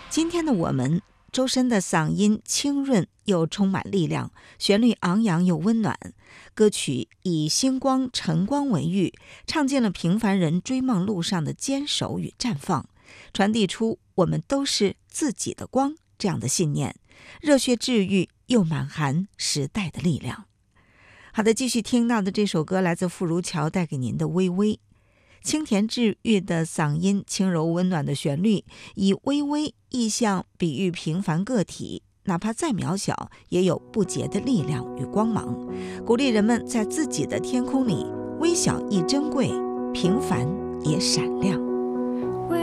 今天的我们，周深的嗓音清润又充满力量，旋律昂扬又温暖。歌曲以星光晨光为喻，唱尽了平凡人追梦路上的坚守与绽放，传递出我们都是自己的光这样的信念，热血治愈又满含时代的力量。好的，继续听到的这首歌来自傅如乔带给您的《微微》，清甜治愈的嗓音，轻柔温暖的旋律，以微微意象比喻平凡个体，哪怕再渺小，也有不竭的力量与光芒，鼓励人们在自己的天空里，微小亦珍贵，平凡也闪亮。